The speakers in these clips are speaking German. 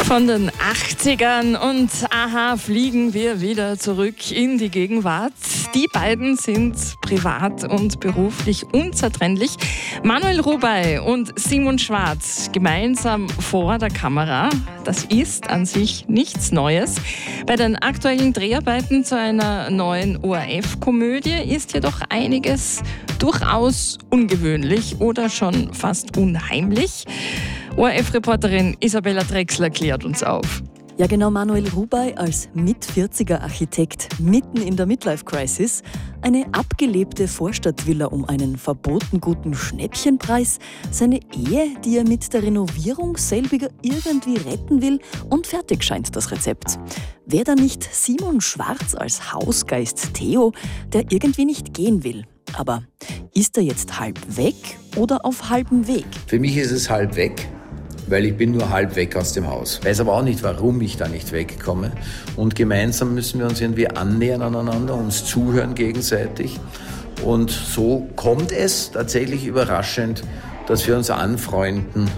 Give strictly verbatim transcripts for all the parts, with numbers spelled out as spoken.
Von den achtzigern und aha, fliegen wir wieder zurück in die Gegenwart. Die beiden sind privat und beruflich unzertrennlich. Manuel Rubey und Simon Schwarz gemeinsam vor der Kamera. Das ist an sich nichts Neues. Bei den aktuellen Dreharbeiten zu einer neuen O R F-Komödie ist jedoch einiges durchaus ungewöhnlich oder schon fast unheimlich. O R F-Reporterin Isabella Drechsler klärt uns auf. Ja genau, Manuel Rubey als Mit-vierziger-Architekt mitten in der Midlife-Crisis, eine abgelebte Vorstadtvilla um einen verboten guten Schnäppchenpreis, seine Ehe, die er mit der Renovierung selbiger irgendwie retten will und fertig scheint das Rezept. Wer da nicht Simon Schwarz als Hausgeist Theo, der irgendwie nicht gehen will? Aber ist er jetzt halb weg oder auf halbem Weg? Für mich ist es halb weg, weil ich bin nur halb weg aus dem Haus. Ich weiß aber auch nicht, warum ich da nicht wegkomme. Und gemeinsam müssen wir uns irgendwie annähern aneinander, uns zuhören gegenseitig. Und so kommt es tatsächlich überraschend, dass wir uns anfreunden.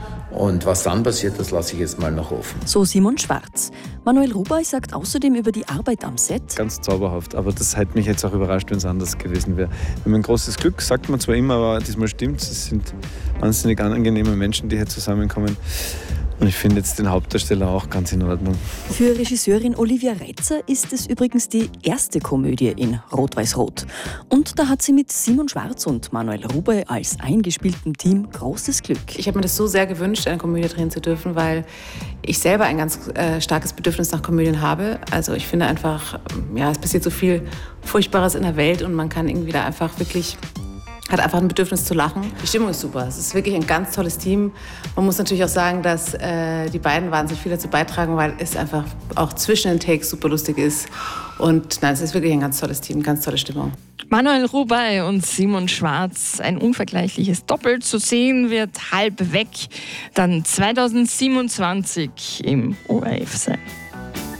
Und was dann passiert, das lasse ich jetzt mal noch offen. So Simon Schwarz. Manuel Rubey sagt außerdem über die Arbeit am Set: Ganz zauberhaft, aber das hätte mich jetzt auch überrascht, wenn es anders gewesen wäre. Wir haben ein großes Glück, sagt man zwar immer, aber diesmal stimmt es. Es sind wahnsinnig angenehme Menschen, die hier zusammenkommen. Und ich finde jetzt den Hauptdarsteller auch ganz in Ordnung. Für Regisseurin Olivia Retzer ist es übrigens die erste Komödie in Rot-Weiß-Rot. Und da hat sie mit Simon Schwarz und Manuel Rubey als eingespieltem Team großes Glück. Ich habe mir das so sehr gewünscht, eine Komödie drehen zu dürfen, weil ich selber ein ganz äh, starkes Bedürfnis nach Komödien habe. Also ich finde einfach, ja, es passiert so viel Furchtbares in der Welt und man kann irgendwie da einfach wirklich... hat einfach ein Bedürfnis zu lachen. Die Stimmung ist super. Es ist wirklich ein ganz tolles Team. Man muss natürlich auch sagen, dass äh, die beiden wahnsinnig viel dazu beitragen, weil es einfach auch zwischen den Takes super lustig ist. Und nein, es ist wirklich ein ganz tolles Team, ganz tolle Stimmung. Manuel Rubey und Simon Schwarz, ein unvergleichliches Doppel, zu sehen wird halb weg, dann zweitausendsiebenundzwanzig im O R F sein.